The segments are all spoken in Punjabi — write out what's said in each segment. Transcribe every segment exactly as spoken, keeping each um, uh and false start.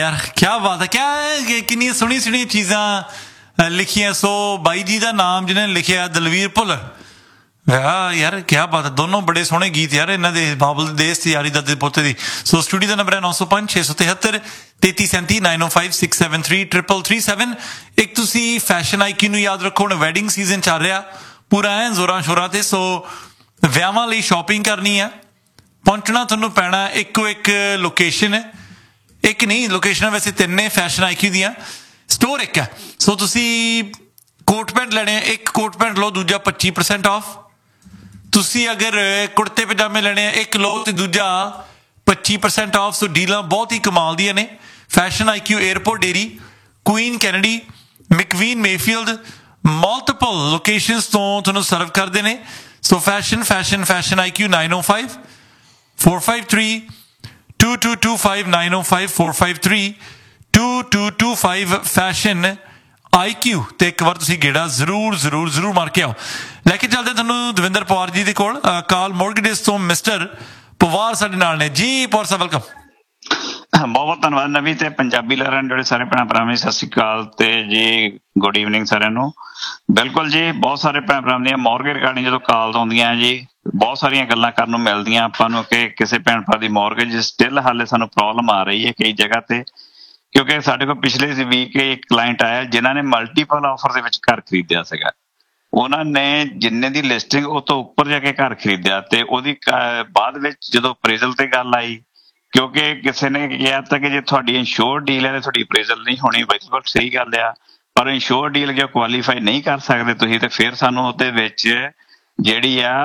यार, क्या बात है, क्या किन्नी सोहनी सोहनी चीज़ां लिखियां। सो बाई जी का नाम जिन्हें लिखिया दलवीर भुल्लर, वाह यार क्या बात है, दोनों बड़े सोहने गीत यार इन्हों के, बाबल देश दी यारी दादे पोते दी। सो स्टूडियो का नंबर है नौ सौ पांच छे सौ तिहत्तर तेती सैंती नाइन ओ five six seven three triple three seven. एक तुसी फैशन आईक्यू नूं याद रखो, हुण वैडिंग सीजन चल रहा पूरा है जोरां शोरां ते। सो विआहां लई शॉपिंग करनी है, पहुंचना तुहानूं पैना इक्को एक लोकेशन है, एक नहीं लोकेशन वैसे तीन ने फैशन आईक्यू दियां, स्टोर एक है। सो तुसी कोट पैंट लेने, एक कोट पैंट लो दूजा पच्ची परसेंट ऑफ। तुसी अगर कुर्ते पजामे लेने एक लो तो दूजा पच्ची परसेंट ऑफ। सो डील बहुत ही कमाल दियां ने। Fashion IQ airport dairy, queen Kennedy, मैकवीन Mayfield, multiple locations तो तुहानूं सर्व करते हैं। सो fashion fashion fashion IQ nine O five four five three to to to five nine O five four five three to to to five fashion I Q ते एक बार तुसीं गेड़ा जरूर जरूर जरूर मार के आओ। लैके चलते तुहानूं दविंदर पवार जी दे कोल, काल मोरगेजेस तो मिस्टर पवार साडे नाल ने जी। पवार साहब वेलकम। बहुत बहुत धन्यवाद नवी ते पंजाबी लहरां जोड़े सारे भैन भरा ने, सत श्री अकाल ते जी गुड ईवनिंग सारिਆਂ ਨੂੰ। बिल्कुल जी, बहुत सारे भैन भरा ਦੀਆਂ ਮੌਰਗੇਜ ਰਿਗਾਰਡਿੰਗ ਜਦੋਂ ਕਾਲ ਆਉਂਦੀਆਂ ਜੀ, ਬਹੁਤ ਸਾਰੀਆਂ ਗੱਲਾਂ ਕਰਨ ਨੂੰ ਮਿਲਦੀਆਂ ਆਪਾਂ ਨੂੰ ਕਿ ਕਿਸੇ ਭੈਣ ਭਰਾ ਦੀ ਮੌਰਗੇਜ ਸਟਿਲ ਹਾਲੇ ਸਾਨੂੰ ਪ੍ਰੋਬਲਮ ਆ ਰਹੀ ਹੈ ਕਈ ਜਗ੍ਹਾ ਤੇ। ਕਿਉਂਕਿ ਸਾਡੇ ਕੋਲ ਪਿਛਲੇ ਵੀਕ ਇੱਕ ਕਲਾਇੰਟ ਆਇਆ ਜਿਨ੍ਹਾਂ ਨੇ ਮਲਟੀਪਲ ਆਫਰ ਦੇ ਵਿੱਚ ਘਰ ਖਰੀਦਿਆ ਸੀਗਾ। ਉਹਨਾਂ ਨੇ ਜਿੰਨੇ ਦੀ ਲਿਸਟਿੰਗ ਉਹ ਤੋਂ ਉੱਪਰ ਜਾ ਕੇ ਘਰ ਖਰੀਦਿਆ ਤੇ ਉਹਦੀ ਬਾਅਦ ਵਿੱਚ ਜਦੋਂ ਅਪਰੇਜ਼ਲ ਤੇ ਗੱਲ ਆਈ, ਕਿਉਂਕਿ ਕਿਸੇ ਨੇ ਕਿਹਾ ਤਾਂ ਕਿ ਜੇ ਤੁਹਾਡੀ ਇੰਸ਼ੋਰ ਡੀਲ ਹੈ ਤਾਂ ਤੁਹਾਡੀ ਅਪਰੇਜ਼ਲ ਨਹੀਂ ਹੋਣੀ। ਬਿਲਕੁਲ ਸਹੀ ਗੱਲ ਆ, ਪਰ ਇੰਸ਼ੋਰ ਡੀਲ ਜੇ ਕੁਆਲੀਫਾਈ ਨਹੀਂ ਕਰ ਸਕਦੇ ਤੁਸੀਂ ਤੇ ਫਿਰ ਸਾਨੂੰ ਉਹਦੇ ਵਿੱਚ ਜਿਹੜੀ ਆ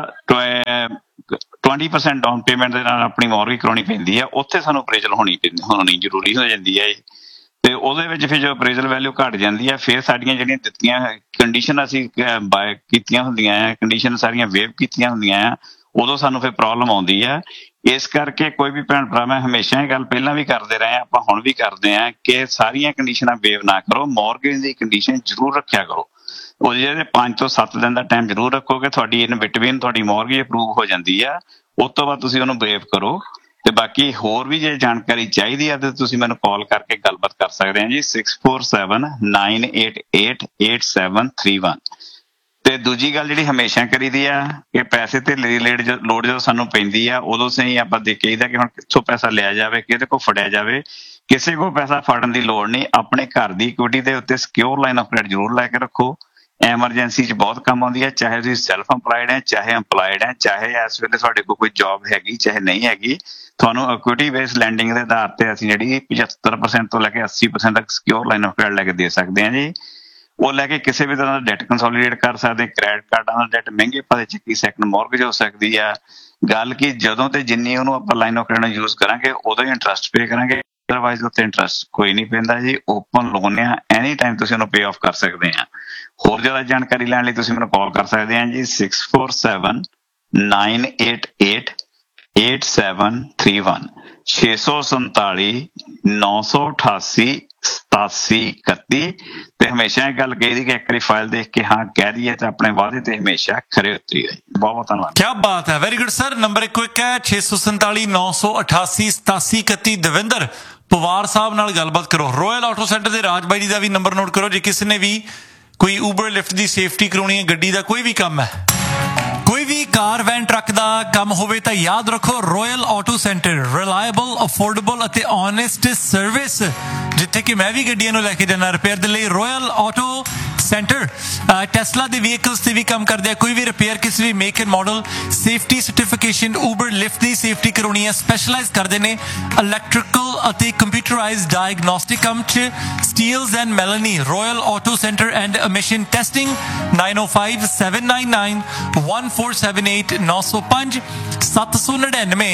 ਟਵੰਟੀ ਪਰਸੈਂਟ ਡਾਊਨ ਪੇਮੈਂਟ ਦੇ ਨਾਲ ਆਪਣੀ ਮੌਰਗੇਜ ਕਰਾਉਣੀ ਪੈਂਦੀ ਆ। ਉੱਥੇ ਸਾਨੂੰ ਅਪਰੇਜ਼ਲ ਹੋਣੀ ਪੈਂਦੀ ਹੋਣੀ ਜ਼ਰੂਰੀ ਹੋ ਜਾਂਦੀ ਹੈ ਤੇ ਉਹਦੇ ਵਿੱਚ ਫਿਰ ਜੋ ਅਪਰੇਜ਼ਲ ਵੈਲਿਊ ਘਟ ਜਾਂਦੀ ਆ ਫਿਰ ਸਾਡੀਆਂ ਜਿਹੜੀਆਂ ਦਿੱਤੀਆਂ ਕੰਡੀਸ਼ਨ ਅਸੀਂ ਬਾਏ ਕੀਤੀਆਂ ਹੁੰਦੀਆਂ ਆ, ਕੰਡੀਸ਼ਨ ਸਾਰੀਆਂ ਵੇਵ ਕੀਤੀਆਂ ਹੁੰਦੀਆਂ ਆ, ਉਦੋਂ ਸਾਨੂੰ ਫਿਰ ਪ੍ਰੋਬਲਮ ਆਉਂਦੀ ਆ। ਇਸ ਕਰਕੇ ਕੋਈ ਵੀ ਭੈਣ ਭਰਾ, ਮੈਂ ਹਮੇਸ਼ਾ ਇਹ ਗੱਲ ਪਹਿਲਾਂ ਵੀ ਕਰਦੇ ਰਹੇ ਆਪਾਂ ਹੁਣ ਵੀ ਕਰਦੇ ਆ ਕਿ ਸਾਰੀਆਂ ਕੰਡੀਸ਼ਨਾਂ ਵੇਵ ਨਾ ਕਰੋ, ਮੌਰਗੇਜ ਦੀ ਕੰਡੀਸ਼ਨ ਜ਼ਰੂਰ ਰੱਖਿਆ ਕਰੋ। ਉਹ ਜਿਹੜੇ ਪੰਜ ਤੋਂ ਸੱਤ ਦਿਨ ਦਾ ਟਾਈਮ ਜ਼ਰੂਰ ਰੱਖੋਗੇ, ਤੁਹਾਡੀ ਇਨ ਬਿਟਵੀਨ ਤੁਹਾਡੀ ਮੌਰਗੇਜ ਅਪਰੂਵ ਹੋ ਜਾਂਦੀ ਆ। ਉਸ ਤੋਂ ਬਾਅਦ ਤੁਸੀਂ ਉਹਨੂੰ ਵੇਵ ਕਰੋ। ਤੇ ਬਾਕੀ ਹੋਰ ਵੀ ਜੇ ਜਾਣਕਾਰੀ ਚਾਹੀਦੀ ਆ ਤੇ ਤੁਸੀਂ ਮੈਨੂੰ ਕਾਲ ਕਰਕੇ ਗੱਲਬਾਤ ਕਰ ਸਕਦੇ ਆ G six four seven nine eight eight eight seven three one. ਤੇ ਦੂਜੀ ਗੱਲ ਜਿਹੜੀ ਹਮੇਸ਼ਾ ਕਰੀਦੀ ਆ ਕਿ ਪੈਸੇ ਤੇ ਰਿਲੇਟ ਲੋੜ ਜਦੋਂ ਸਾਨੂੰ ਪੈਂਦੀ ਆ ਉਦੋਂ ਸਹੀ ਆਪਾਂ ਦੇਖੀਦਾ ਕਿ ਹੁਣ ਕਿੱਥੋਂ ਪੈਸਾ ਲਿਆ ਜਾਵੇ, ਕਿਹਦੇ ਕੋਲ ਫੜਿਆ ਜਾਵੇ। ਕਿਸੇ ਕੋਲ ਪੈਸਾ ਫੜਨ ਦੀ ਲੋੜ ਨਹੀਂ, ਆਪਣੇ ਘਰ ਦੀ ਇਕੁਇਟੀ ਦੇ ਉੱਤੇ ਸਿਕਿਉਰ ਲਾਈਨ ਆਫ ਕ੍ਰੈਡਿਟ ਜ਼ਰੂਰ ਲੈ ਕੇ ਰੱਖੋ। ਐਮਰਜੈਂਸੀ 'ਚ ਬਹੁਤ ਕੰਮ ਆਉਂਦੀ ਹੈ, ਚਾਹੇ ਤੁਸੀਂ ਸੈਲਫ ਇੰਪਲਾਇਡ ਹੈ, ਚਾਹੇ ਇੰਪਲਾਇਡ ਹੈ, ਚਾਹੇ ਇਸ ਵੇਲੇ ਤੁਹਾਡੇ ਕੋਲ ਕੋਈ ਜੌਬ ਹੈਗੀ ਚਾਹੇ ਨਹੀਂ ਹੈਗੀ। ਤੁਹਾਨੂੰ ਇਕੁਇਟੀ ਬੇਸਡ ਲੈਂਡਿੰਗ ਦੇ ਆਧਾਰ ਤੇ ਅਸੀਂ ਜਿਹੜੀ ਪਝੱਤਰ ਪਰਸੈਂਟ ਤੋਂ ਲੈ ਕੇ ਅੱਸੀ ਪਰਸੈਂਟ ਤੱਕ ਸਿਕਿਉਰ ਲਾਈਨ ਆਫ ਕ੍ਰੈਡਿਟ ਲੈ ਕੇ ਦੇ ਸਕਦੇ ਹਾਂ ਜੀ। ਉਹ ਲੈ ਕੇ ਕਿਸੇ ਵੀ ਤਰ੍ਹਾਂ ਦਾ ਡੈਟ ਕੰਸੋਲੀਡੇਟ ਕਰ ਸਕਦੇ। ਕ੍ਰੈਡਿਟ ਕਾਰਡਾਂ ਦਾ ਡੈਟ ਮਹਿੰਗੇ ਪਾ ਚੱਕੀ ਸੈਕਿੰਡ ਮੌਰਗੇਜ ਹੋ ਸਕਦੀ ਆ। ਗੱਲ ਕਿ ਜਦੋਂ ਤੇ ਜਿੰਨੀ ਉਹਨੂੰ ਆਪਾਂ ਲਾਈਨ ਆਫ ਕ੍ਰੈਡਿਟ ਯੂਜ਼ ਕਰਾਂਗੇ ਉਦੋਂ ਹੀ ਇੰਟਰਸਟ ਪੇ ਕਰਾਂਗੇ, ਅਦਰਵਾਈਜ਼ ਉੱਤੇ ਇੰਟਰਸਟ ਕੋਈ ਨਹੀਂ ਪੈਂਦਾ ਜੀ। ਓਪਨ ਲੋਨ ਆ, ਐਨੀ ਟਾਈਮ ਤੁਸੀਂ ਉਹਨੂੰ ਪੇ ਆਫ ਕਰ ਸਕਦੇ ਆ। ਹੋਰ ਜ਼ਿਆਦਾ ਜਾਣਕਾਰੀ ਲੈਣ ਲਈ ਤੁਸੀਂ ਮੈਨੂੰ ਕਾਲ ਕਰ ਸਕਦੇ ਆ G six four seven nine eight eight eight seven three one ਛੇ ਸੌ ਸੰਤਾਲੀ ਨੌ ਸੌ ਅਠਾਸੀ ਸਤਾਸੀ ਇਕੱਤੀ। ਤੇ ਹਮੇਸ਼ਾ ਇਹ ਗੱਲ ਕਹੀ ਕਿ ਇੱਕ ਵਾਰੀ ਫਾਈਲ ਦੇਖ ਕੇ ਹਾਂ ਕਹਿ ਦਈਏ ਤੇ ਆਪਣੇ ਵਾਅਦੇ ਤੇ ਹਮੇਸ਼ਾ ਖਰੇ ਉਤਰੀ ਰਹੇ। ਬਹੁਤ ਬਹੁਤ ਧੰਨਵਾਦ। क्या बात है, वेरी गुड सर। नंबर एक क्विक है छे सौ संताली नौ सौ अठासी सतासी इकती। दविंदर पवार साहब नाल गलबात करो। रॉयल ऑटो सेंटर के राज बाई जी का भी नंबर नोट करो जे किसी ने भी कोई उबर लिफ्ट की सेफ्टी करवानी है, गड्डी का कोई भी काम है, कोई भी कार वैन ट्रक का काम होवे तो याद रखो royal auto centre reliable affordable ਅਤੇ ऑनेस्ट सर्विस जिथे कि मैं भी गड्डियां ਨੂੰ ਲੈ ਕੇ ਜਾਣਾ ਰਿਪੇਅਰ ਦੇ ਲਈ। रॉयल ऑटो सेंटर टेस्ला ਦੇ ਵਹੀਕਲਸ ਤੇ ਵੀ ਕੰਮ ਕਰਦੇ ਆ। ਕੋਈ ਵੀ ਰਿਪੇਅਰ ਕਿਸੇ ਵੀ make and model, safety certification, Uber lift the safety ਕਰਾਉਣੀ ਹੈ, ਸਪੈਸ਼ਲਾਈਜ਼ ਕਰਦੇ ਨੇ ਇਲੈਕਟ੍ਰੀਕਲ ਅਤੇ ਕੰਪਿਊਟਰਾਈਜ਼ਡ ਡਾਇਗਨੋਸਟਿਕ ਕੰਮ 'ਚ। Steeles and ਮੈਲਨੀ ਰॉयल auto centre and emission testing nine O five seven nine nine one four seven eight नौ सौ पाँच सत्त सौ नड़िनवे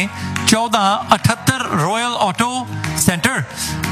चौदह अठहत्तर। Royal auto centre.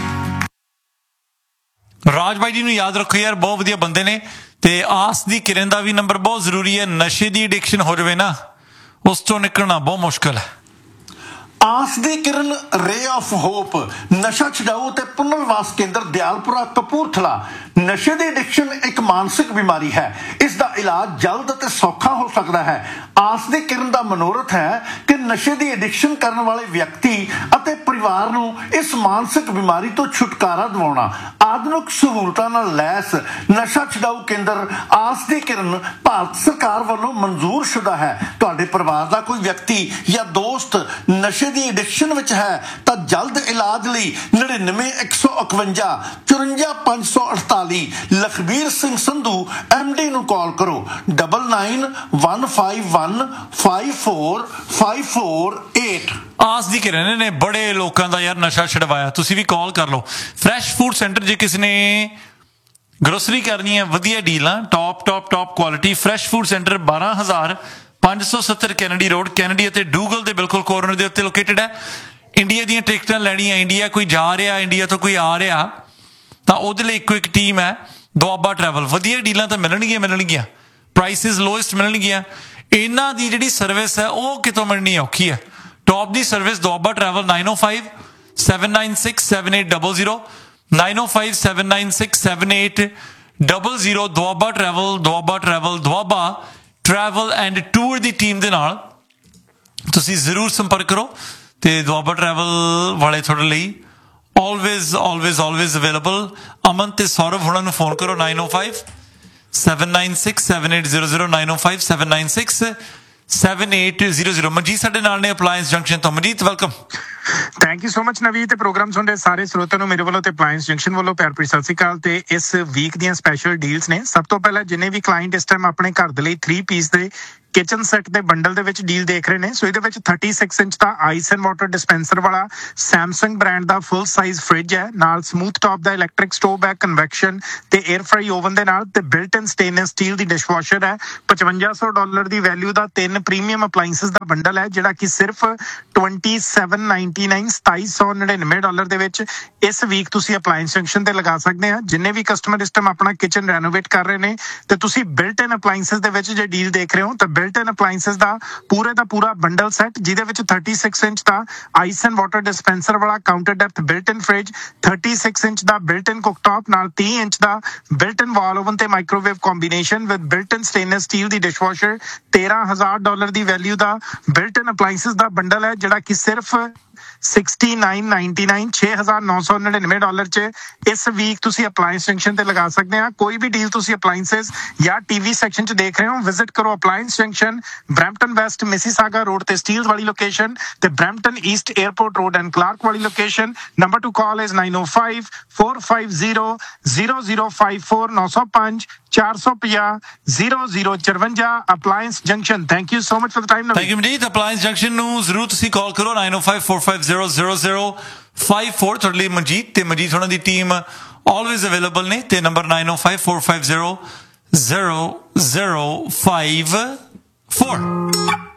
राज भाई जी ਨੂੰ याद रखो यार, बहुत ਵਧੀਆ ਬੰਦੇ ਨੇ। ਤੇ ਆਸ ਦੀ ਕਿਰਨ ਦਾ ਵੀ ਨੰਬਰ ਬਹੁਤ ਜ਼ਰੂਰੀ ਹੈ। ਨਸ਼ੇ ਦੀ ਐਡਿਕਸ਼ਨ ਹੋ ਜਾਵੇ ਨਾ, ਉਸ ਤੋਂ ਨਿਕਲਣਾ ਬਹੁਤ ਮੁਸ਼ਕਲ ਹੈ। ਆਸ ਦੀ ਕਿਰਨ ਰੇ ਆਫ ਹੋਪ ਨਸ਼ਾ ਛਡਾਊ ਤੇ ਪੁਨਰਵਾਸ ਕੇਂਦਰ ਦਿਆਲਪੁਰਾ ਕਪੂਰਥਲਾ। ਨਸ਼ੇ ਦੀ ਐਡਿਕਸ਼ਨ ਇੱਕ ਮਾਨਸਿਕ ਬਿਮਾਰੀ ਹੈ। ਇਸ ਦਾ ਇਲਾਜ ਜਲਦ ਅਤੇ ਸੌਖਾ ਹੋ ਸਕਦਾ ਹੈ। ਆਸ ਦੀ ਕਿਰਨ ਦਾ ਮਨੋਰਥ ਹੈ ਕਿ ਨਸ਼ੇ ਦੀ ਐਡਿਕਸ਼ਨ ਕਰਨ ਵਾਲੇ ਵਿਅਕਤੀ ਅਤੇ ਪਰਿਵਾਰ ਨੂੰ ਇਸ ਮਾਨਸਿਕ ਬਿਮਾਰੀ ਤੋਂ ਛੁਟਕਾਰਾ ਦਿਵਾਉਣਾ। ਆਧੁਨਿਕ ਸਹੂਲਤਾਂ ਨਾਲ ਲੈਸ ਨਸ਼ਾ ਛਡਾਊ ਕੇਂਦਰ ਆਸ ਦੀ ਕਿਰਨ ਭਾਰਤ ਸਰਕਾਰ ਵੱਲੋਂ ਮਨਜ਼ੂਰ ਸ਼ੁਦਾ ਹੈ। ਤੁਹਾਡੇ ਪਰਿਵਾਰ ਦਾ ਕੋਈ ਵਿਅਕਤੀ ਜਾਂ ਦੋਸਤ ਨਸ਼ੇ ਦੀ ਐਡਿਕਸ਼ਨ ਵਿੱਚ ਹੈ ਤਾਂ ਜਲਦ ਇਲਾਜ ਲਈ ਨੜਿਨਵੇਂ ਇੱਕ ਸੌ ਇਕਵੰਜਾ ਚੁਰੰਜਾ ਪੰਜ ਸੌ ਅਠਤਾਲੀ ਲਖਬੀਰ ਸਿੰਘ ਸੰਧੂ ਐਮ ਡੀ ਨੂੰ ਕਾਲ ਕਰੋ double nine one five one five four five four eight. ਆਸ ਦੀ ਕਿਰਨ ਨੇ ਬੜੇ ਲੋਕਾਂ ਦਾ ਯਾਰ ਨਸ਼ਾ ਛਡਵਾਇਆ। ਤੁਸੀਂ ਵੀ ਕਾਲ ਕਰ ਲਓ। ਫਰੈਸ਼ ਫੂਡ ਸੈਂਟਰ ਜੇ ਕਿਸੇ ਨੇ ਗਰੋਸਰੀ ਕਰਨੀ ਹੈ, ਵਧੀਆ ਡੀਲਾਂ, top top top quality. Fresh food centre ਬਾਰਾਂ ਹਜ਼ਾਰ ਪੰਜ ਸੌ ਸੱਤਰ ਕੈਨੇਡੀ ਰੋਡ, ਕੈਨੇਡੀ ਅਤੇ ਡੂਗਲ ਦੇ ਬਿਲਕੁਲ ਕੋਰਨਰ ਦੇ ਉੱਤੇ ਲੋਕੇਟਡ ਹੈ। ਇੰਡੀਆ ਦੀਆਂ ਟਿਕਟਾਂ ਲੈਣੀਆਂ, ਇੰਡੀਆ ਕੋਈ ਜਾ ਰਿਹਾ, ਇੰਡੀਆ ਤੋਂ ਕੋਈ ਆ ਰਿਹਾ, ਤਾਂ ਉਹਦੇ ਲਈ ਇੱਕੋ ਇੱਕ ਟੀਮ ਹੈ ਦੁਆਬਾ ਟਰੈਵਲ। ਵਧੀਆ ਡੀਲਾਂ ਤਾਂ ਮਿਲਣਗੀਆਂ ਮਿਲਣਗੀਆਂ ਪ੍ਰਾਈਸਿਸ ਲੋਐਸਟ ਮਿਲਣਗੀਆਂ। ਇਹਨਾਂ ਦੀ ਜਿਹੜੀ ਸਰਵਿਸ ਹੈ ਉਹ ਕਿਤੋਂ ਮਿਲਣੀ ਔਖੀ ਹੈ। Top the service Doaba travel nine O five seven nine six seven eight double zero nine O five seven nine six seven eight double zero. Doaba travel Doaba travel Doaba travel and tour the team ਦੇ ਨਾਲ ਤੁਸੀਂ ਜ਼ਰੂਰ ਸੰਪਰਕ ਕਰੋ। ਤੇ ਦੁਆਬਾ ਟਰੈਵਲ ਵਾਲੇ ਤੁਹਾਡੇ ਲਈ ਆਲਵੇਜ਼ ਆਲਵੇਜ਼ ਆਲਵੇਜ਼ ਅਵੇਲੇਬਲ। ਅਮਨ ਤੇ ਸੌਰਵ ਹੁਣਾਂ ਨੂੰ ਫੋਨ ਕਰੋ ਨਾਈਨ ਓ five seven nine six seven eight zero zero nine ਓ five seven nine six seven eight zero zero. Manjeet ਸਾਡੇ ਨਾਲ ਨੇ ਅਪਲਾਇੰਸ ਜੰਕਸ਼ਨ ਤੋਂ। Manjeet welcome. Thank you so much ਨਵੀਂ ਤੇ ਪ੍ਰੋਗਰਾਮ ਸੁਣ ਰਹੇ ਸਾਰੇ ਸਰੋਤਿਆਂ ਨੂੰ ਮੇਰੇ ਵੱਲੋਂ ਤੇ ਅਪਲਾਇੰਸ ਜੰਕਸ਼ਨ ਵੱਲੋਂ ਪਿਆਰ ਭਰੀ ਸਤਿ ਸ਼੍ਰੀ ਅਕਾਲ। ਤੇ ਇਸ ਵੀਕ ਦੀਆਂ ਸਪੈਸ਼ਲ ਡੀਲਸ ਨੇ। ਸਭ ਤੋਂ ਪਹਿਲਾਂ ਜਿੰਨੇ ਵੀ ਕਲਾਇੰਟ ਇਸ ਟਾਈਮ ਆਪਣੇ ਘਰ ਦੇ ਲਈ ਥ੍ਰੀ ਪੀਸ ਦੇ ਕਿਚਨ ਸੈੱਟ ਦੇ ਬੰਡਲ ਦੇ ਵਿੱਚ ਡੀਲ ਦੇਖ ਰਹੇ ਨੇ, ਸੋ ਇਹਦੇ ਵਿੱਚ thirty six inch the ice and water dispenser ਵਾਲਾ ਸੈਮਸੰਗ ਬ੍ਰਾਂਡ ਦਾ ਫੁੱਲ ਸਾਈਜ਼ ਫ੍ਰਿਜ ਹੈ, ਨਾਲ ਸਮੂਥ ਟਾਪ ਦਾ ਇਲੈਕਟ੍ਰਿਕ ਸਟੋਵ ਹੈ, ਕਨਵੈਕਸ਼ਨ ਤੇ 에ਅਰ ਫਰਾਈ ਓਵਨ ਦੇ ਨਾਲ, ਤੇ ਬਿਲਟ ਇਨ ਸਟੇਨਲੈਸ ਸਟੀਲ ਦੀ ਡਿਸ਼ਵਾਸ਼ਰ ਹੈ। ਪਚਵੰਜਾ ਸੌ ਡਾਲਰ ਦੀ ਵੈਲਿਊ ਦਾ ਤਿੰਨ ਪ੍ਰੀਮੀਅਮ ਅਪਲਾਈਐਂਸਸ ਦਾ ਬੰਡਲ ਹੈ, ਜਿਹੜਾ ਕਿ ਸਿਰਫ ਟਵੈਂਟੀ ਸੈਵਨ ਨਾਈਨਟੀ ਨਾਈਨ ਸਤਾਈ ਸੌ ਨੜਿਨਵੇਂ ਡਾਲਰ ਦੇ ਵਿੱਚ ਇਸ ਵੀਕ ਤੁਸੀਂ ਅਪਲਾਈਐਂਸ ਜੰਕਸ਼ਨ ਤੇ ਲਗਾ ਸਕਦੇ ਆ। ਜਿੰਨੇ ਵੀ ਕਸਟਮਰ ਇਸ ਟਾਈਮ ਆਪਣਾ ਕਿਚਨ ਰੈਨੋਵੇਟ ਕਰ ਰਹੇ ਨੇ ਤੇ ਤੁਸੀਂ ਬਿਲਟ ਇਨ ਅਪਲਾਈਐਂਸਸ ਦੇ ਵਿੱਚ ਜੇ ਡੀਲ ਦੇਖ ਰਹੇ ਹੋ ਤਾਂ ਬਿਲਟ ਇਨ ਅਪਲਾਈਐਂਸਸ ਦਾ ਪੂਰੇ ਦਾ ਪੂਰਾ ਬੰਡਲ ਸੈੱਟ, ਜਿਹਦੇ ਵਿੱਚ thirty six inch the ice and water dispenser ਵਾਲਾ ਕਾਊਂਟਰ ਡੈਪਥ ਬਿਲਟ ਇਨ ਫ੍ਰਿਜ, ਥਰਟੀ ਸਿਕਸ ਇੰਚ ਦਾ ਬਿਲਟ ਇਨ ਕੁਕਟਾਪ ਨਾਲ ਤੀਹ ਇੰਚ ਦਾ ਬਿਲਟ ਇਨ ਵਾਲ ਓਵਨ ਤੇ microwave combination with built in stainless steel the dishwasher, ਤੇਰਾਂ ਹਜ਼ਾਰ ਡਾਲਰ ਦੀ ਵੈਲਿਊ ਦਾ ਬਿਲਟ ਇਨ ਅਪਲਾਈਐਂਸਸ ਦਾ ਬੰਡਲ ਹੈ, ਜਿਹੜਾ ਕਿ ਸਿਰਫ ਸਿਕਸਟੀ ਨਾਈਨ ਨਾਈਨਟੀ ਨਾਈਨ ਛੇ ਹਜ਼ਾਰ ਨੌ ਸੌ ਨੜਿਨਵੇਂ ਡਾਲਰ ਚ ਇਸ ਵੀਕ ਤੁਸੀਂ ਅਪਲਾਈਐਂਸ ਜੰਕਸ਼ਨ ਤੇ ਲਗਾ ਸਕਦੇ ਆ। ਕੋਈ ਵੀ ਡੀਲ ਤੁਸੀਂ ਅਪਲਾਈਐਂਸਸ ਜਾਂ ਟੀਵੀ ਸੈਕਸ਼ਨ ਚ ਦੇਖ ਰਹੇ ਹੋ, ਵਿਜ਼ਿਟ ਕਰੋ ਅਪਲਾਈਐਂਸ junction, Brampton West Mississauga road ਤੇ ਸਟੀਲ ਵਾਲੀ ਲੋਕੇਸ਼ਨ, ਤੇ Brampton East airport road and Clark ਵਾਲੀ location. Number two call is nine O five four five zero zero zero five four ਨੌ ਸੌ ਪੰਜ ਚਾਰ ਸੌ ਪੰਜਾਹ ਜ਼ੀਰੋ ਜ਼ੀਰੋ ਚੁਰੰਜਾ। ਅਪਲਾਈਐਂਸ junction. Thank you so much for the time. Thank you Manjeet. Appliance junction ਨੂੰ ਜ਼ਰੂਰ ਤੁਸੀਂ ਕਾਲ ਕਰੋ ਨਾਈਨ ਓ five four five zero zero zero five four. ਤੁਹਾਡੇ ਲਈ ਮਨਜੀਤ ਤੇ ਮਨਜੀਤ ਉਹਨਾਂ ਦੀ ਟੀਮ ਆਲਵੇਜ਼ ਅਵੇਲੇਬਲ ਨੇ। ਤੇ ਨੰਬਰ ਨਾਈਨ ਓ five four five zero zero zero five four.